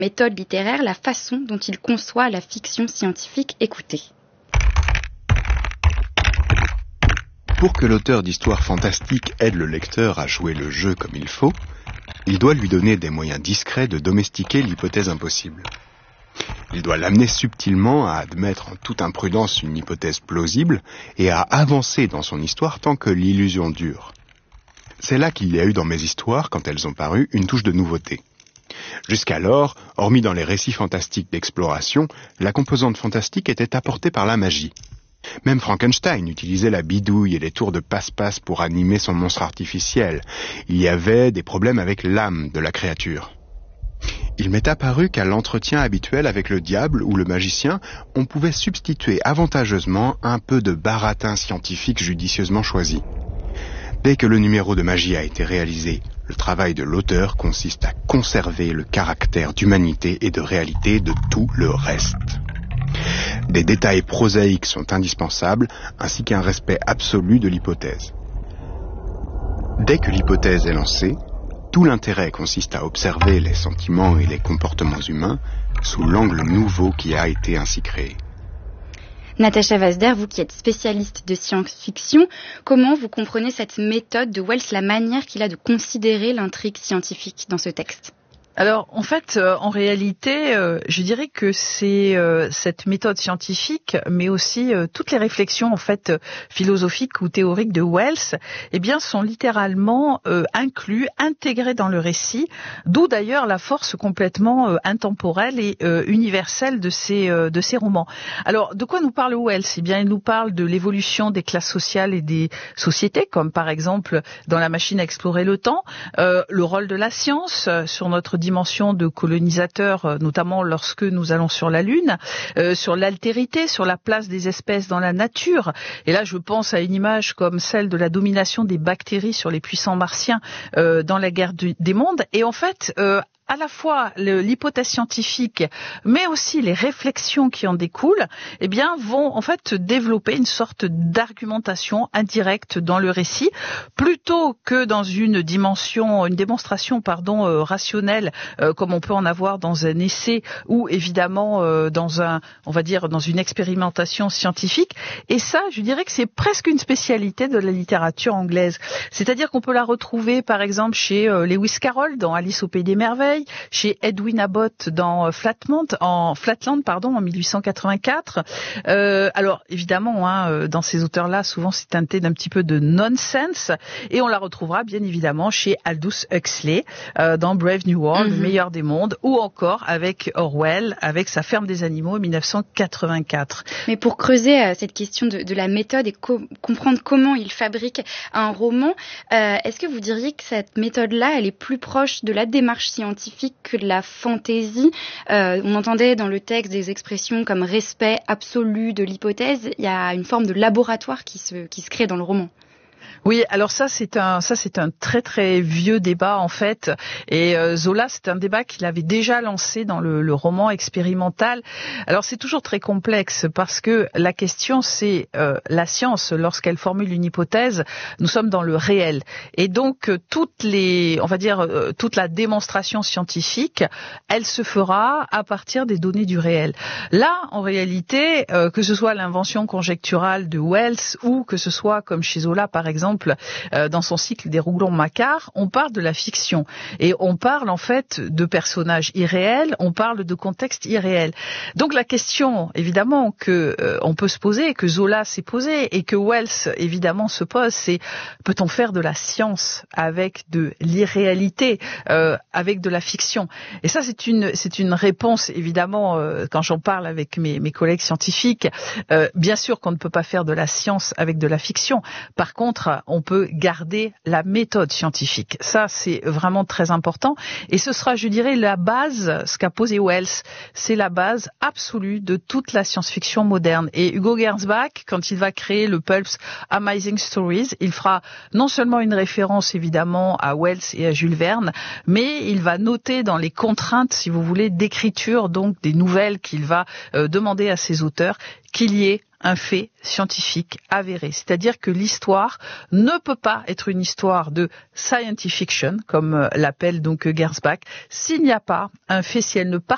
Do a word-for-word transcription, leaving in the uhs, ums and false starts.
méthode littéraire la façon dont il conçoit la fiction scientifique. Écoutez. Pour que l'auteur d'histoires fantastiques aide le lecteur à jouer le jeu comme il faut, il doit lui donner des moyens discrets de domestiquer l'hypothèse impossible. Il doit l'amener subtilement à admettre en toute imprudence une hypothèse plausible et à avancer dans son histoire tant que l'illusion dure. C'est là qu'il y a eu dans mes histoires, quand elles ont paru, une touche de nouveauté. Jusqu'alors, hormis dans les récits fantastiques d'exploration, la composante fantastique était apportée par la magie. Même Frankenstein utilisait la bidouille et les tours de passe-passe pour animer son monstre artificiel. Il y avait des problèmes avec l'âme de la créature. Il m'est apparu qu'à l'entretien habituel avec le diable ou le magicien, on pouvait substituer avantageusement un peu de baratin scientifique judicieusement choisi. Dès que le numéro de magie a été réalisé, le travail de l'auteur consiste à conserver le caractère d'humanité et de réalité de tout le reste. Des détails prosaïques sont indispensables, ainsi qu'un respect absolu de l'hypothèse. Dès que l'hypothèse est lancée, tout l'intérêt consiste à observer les sentiments et les comportements humains sous l'angle nouveau qui a été ainsi créé. Natacha Vazder, vous qui êtes spécialiste de science-fiction, comment vous comprenez cette méthode de Wells, la manière qu'il a de considérer l'intrigue scientifique dans ce texte ? Alors, en fait, euh, en réalité, euh, je dirais que c'est euh, cette méthode scientifique, mais aussi euh, toutes les réflexions en fait euh, philosophiques ou théoriques de Wells, eh bien, sont littéralement euh, inclus, intégrés dans le récit. D'où d'ailleurs la force complètement euh, intemporelle et euh, universelle de ces euh, de ces romans. Alors, de quoi nous parle Wells ? Eh bien, il nous parle de l'évolution des classes sociales et des sociétés, comme par exemple dans La Machine à explorer le temps, euh, le rôle de la science euh, sur notre dimension de colonisateur, notamment lorsque nous allons sur la Lune, euh, sur l'altérité, sur la place des espèces dans la nature. Et là, je pense à une image comme celle de la domination des bactéries sur les puissants martiens euh, dans la guerre du, des mondes. Et en fait, euh, à la fois le, l'hypothèse scientifique, mais aussi les réflexions qui en découlent, eh bien, vont en fait développer une sorte d'argumentation indirecte dans le récit, plutôt que dans une dimension, une démonstration, pardon, euh, rationnelle, euh, comme on peut en avoir dans un essai ou évidemment euh, dans un, on va dire, dans une expérimentation scientifique. Et ça, je dirais que c'est presque une spécialité de la littérature anglaise. C'est-à-dire qu'on peut la retrouver, par exemple, chez euh, Lewis Carroll dans Alice au Pays des Merveilles, chez Edwin Abbott dans Flatland, en Flatland, pardon, en huit cent quatre-vingt-quatre. Euh, alors évidemment, hein, dans ces auteurs-là, souvent c'est teinté d'un petit peu de nonsense, et on la retrouvera bien évidemment chez Aldous Huxley euh, dans Brave New World, mm-hmm. Le meilleur des mondes, ou encore avec Orwell, avec sa Ferme des animaux en dix-neuf cent quatre-vingt-quatre. Mais pour creuser euh, cette question de, de la méthode et co- comprendre comment il fabrique un roman, euh, est-ce que vous diriez que cette méthode-là, elle est plus proche de la démarche scientifique que de la fantaisie? Euh, on entendait dans le texte des expressions comme respect absolu de l'hypothèse. Il y a une forme de laboratoire qui se, qui se crée dans le roman. Oui, alors ça c'est un ça c'est un très très vieux débat en fait, et euh, Zola, c'est un débat qu'il avait déjà lancé dans le, le roman expérimental. Alors c'est toujours très complexe parce que la question c'est euh, la science, lorsqu'elle formule une hypothèse, nous sommes dans le réel, et donc euh, toutes les on va dire euh, toute la démonstration scientifique, elle se fera à partir des données du réel. Là en réalité, euh, que ce soit l'invention conjecturale de Wells ou que ce soit comme chez Zola par exemple, Euh, dans son cycle des Rougon-Macquart, on parle de la fiction et on parle en fait de personnages irréels, on parle de contexte irréel. Donc la question évidemment que euh, on peut se poser, que Zola s'est posée et que Wells évidemment se pose, c'est peut-on faire de la science avec de l'irréalité, euh, avec de la fiction? Et ça c'est une c'est une réponse évidemment euh, quand j'en parle avec mes mes collègues scientifiques. Euh, bien sûr qu'on ne peut pas faire de la science avec de la fiction. Par contre, on peut garder la méthode scientifique. Ça, c'est vraiment très important. Et ce sera, je dirais, la base, ce qu'a posé Wells, c'est la base absolue de toute la science-fiction moderne. Et Hugo Gernsback, quand il va créer le Pulp's Amazing Stories, il fera non seulement une référence, évidemment, à Wells et à Jules Verne, mais il va noter dans les contraintes, si vous voulez, d'écriture, donc des nouvelles qu'il va euh, demander à ses auteurs, qu'il y ait un fait scientifique avéré. C'est-à-dire que l'histoire ne peut pas être une histoire de science fiction, comme l'appelle donc Gernsback, s'il n'y a pas un fait, si elle ne